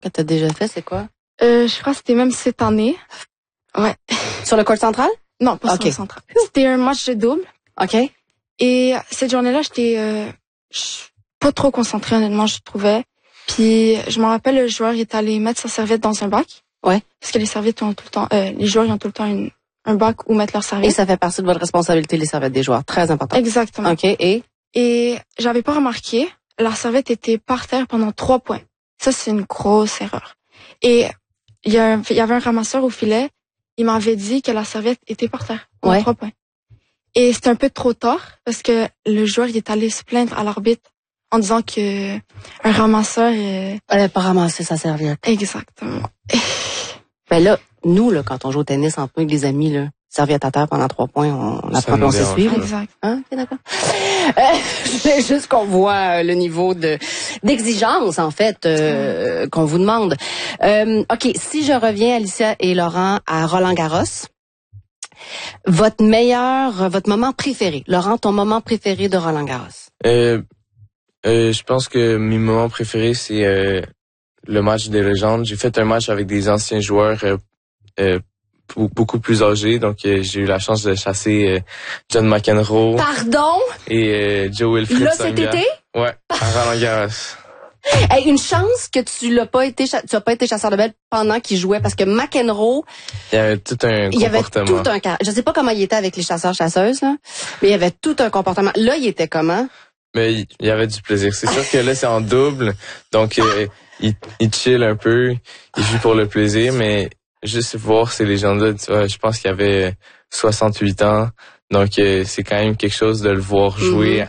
que t'as déjà fait, c'est quoi? Je crois que c'était même cette année. Ouais. Sur le court central? Non, pas sur le central. C'était un match de double. OK. Et cette journée-là, j'étais pas trop concentrée, honnêtement, je trouvais. Puis je me rappelle, le joueur est allé mettre sa serviette dans un bac. Ouais. Parce que les serviettes ont tout le temps, les joueurs ils ont tout le temps un bac où mettre leurs serviettes. Et ça fait partie de votre responsabilité, les serviettes des joueurs. Très important. Exactement. OK. Et j'avais pas remarqué, la serviette était par terre pendant 3 points. Ça, c'est une grosse erreur. Et il y avait un ramasseur au filet, il m'avait dit que la serviette était par terre pendant 3 points. Et c'était un peu trop tard parce que le joueur il est allé se plaindre à l'arbitre en disant que un ramasseur elle avait pas ramassé sa serviette. Exactement. Ben là, nous là, quand on joue au tennis entre nous avec des amis là, serviette à terre pendant 3 points, on apprend qu'on sait suivre. Exact. Hein? Okay, d'accord. C'est juste qu'on voit le niveau d'exigence en fait qu'on vous demande. OK, si je reviens Alicia et Laurent à Roland-Garros, votre moment préféré. Laurent, ton moment préféré de Roland-Garros? Je pense que mes moments préférés, c'est le match des légendes. J'ai fait un match avec des anciens joueurs beaucoup plus âgés, donc j'ai eu la chance de chasser John McEnroe. Pardon? Et Joe Wilfried là, Tsonga. cet été? Ouais, à Roland-Garros. Hey, une chance que tu as pas été chasseur de bête pendant qu'il jouait, parce que McEnroe, il y avait tout un comportement. Je sais pas comment il était avec les chasseurs-chasseuses, là, mais il y avait tout un comportement. Là, il était comment? Mais il y avait du plaisir. C'est sûr que là, c'est en double, donc il chill un peu, il joue pour le plaisir, mais juste voir ces légendes-là, tu vois, je pense qu'il avait 68 ans, donc c'est quand même quelque chose de le voir jouer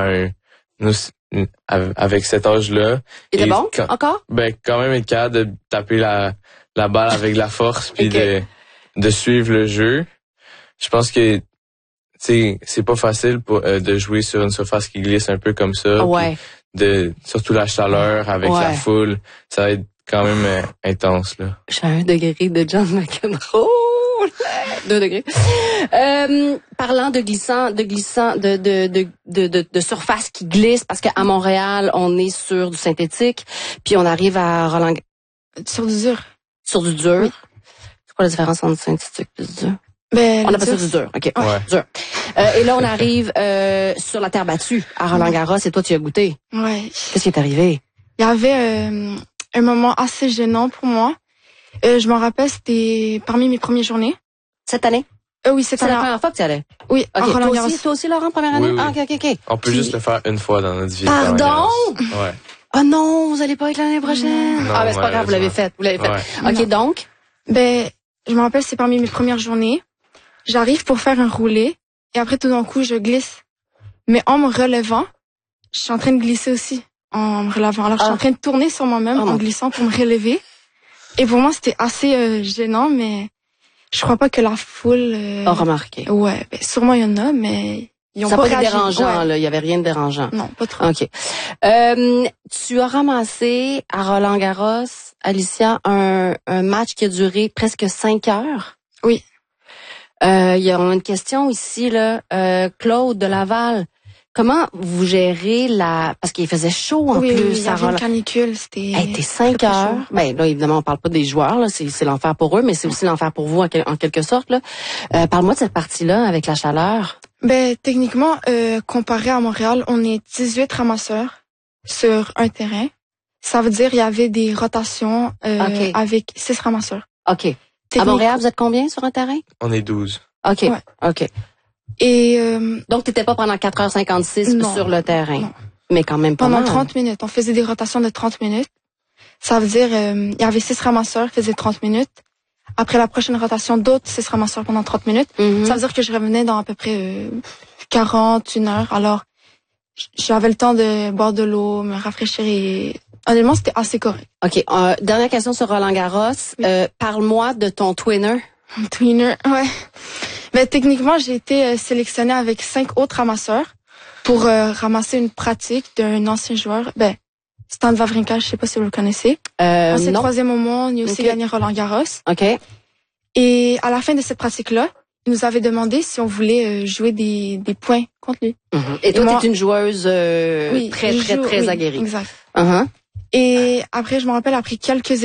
avec cet âge-là. Il était bon, encore? Ben, quand même être capable de taper la balle avec de la force puis de suivre le jeu. Je pense que, tu sais, c'est pas facile de jouer sur une surface qui glisse un peu comme ça. Ouais. Surtout la chaleur avec la foule. Ça va être quand même intense, là. J'ai 1 degré de John McEnroe. 2 degrés. Parlant de surface qui glisse, parce qu'à Montréal, on est sur du synthétique, puis on arrive à Roland. Sur du dur. Sur du dur. Oui. C'est quoi la différence entre synthétique et du dur? Ben, on appelle ça du dur. OK. Ouais. Dur. Et là, on arrive sur la terre battue à Roland-Garros, et toi, tu y as goûté. Ouais. Qu'est-ce qui est arrivé? Il y avait un moment assez gênant pour moi. Je m'en rappelle, c'était parmi mes premières journées. Cette année? Oui, cette année. C'est la première fois que tu y allais? Oui, à Roland-Garros. Toi aussi, Laurent, première année? Oui. Ah, OK. On peut juste le faire une fois dans notre vie. Pardon? Ouais. Oh non, vous allez pas être l'année prochaine. Non, ben c'est pas grave, vous l'avez fait. Ouais. OK, donc? Ben, je me rappelle, c'est parmi mes premières journées. J'arrive pour faire un roulé, et après, tout d'un coup, je glisse. Mais en me relevant, je suis en train de glisser aussi, en me relevant. Alors, je suis en train de tourner sur moi-même en glissant pour me relever. Et pour moi, c'était assez gênant, mais je crois pas que la foule... a remarqué. Ouais, ben, sûrement il y en a, mais ils ont ça pas été réagi. dérangeant, là. Il y avait rien de dérangeant. Non, pas trop. OK. Tu as ramassé à Roland-Garros, Alicia, un match qui a duré presque 5 heures. Oui. On a une question ici, là. Claude de Laval. Comment vous gérez parce qu'il faisait chaud en plus. Oui, il y avait une canicule, c'était... T'es 5 heures. Ben là, évidemment, on parle pas des joueurs, là. C'est l'enfer pour eux, mais c'est aussi l'enfer pour vous en quelque sorte, là. Parle-moi de cette partie-là avec la chaleur. Ben, techniquement, comparé à Montréal, on est 18 ramasseurs sur un terrain. Ça veut dire il y avait des rotations avec 6 ramasseurs. OK. À Montréal, vous êtes combien sur un terrain? On est 12. OK. Ouais. OK. Et donc, t'étais pas pendant 4h56 sur le terrain. Non. Mais quand même pas pendant mal. 30 minutes. On faisait des rotations de 30 minutes. Ça veut dire, il y avait 6 ramasseurs, faisaient 30 minutes. Après la prochaine rotation, d'autres 6 ramasseurs pendant 30 minutes. Mm-hmm. Ça veut dire que je revenais dans à peu près 41 heures. Alors, j'avais le temps de boire de l'eau, me rafraîchir et... Honnêtement, c'était assez correct. OK. Dernière question sur Roland-Garros. Oui. Parle-moi de ton twinner. Twinner, ouais. Ben, techniquement, j'ai été sélectionnée avec 5 autres ramasseurs pour ramasser une pratique d'un ancien joueur. Ben, Stan Wawrinka, je sais pas si vous le connaissez. Ancien 3e au monde, il a aussi gagné Roland-Garros. OK. Et à la fin de cette pratique-là, il nous avait demandé si on voulait jouer des points contre lui. Mm-hmm. Et toi, t'es une joueuse très aguerrie. Oui, exact. Uh-huh. Et après, je me rappelle, après quelques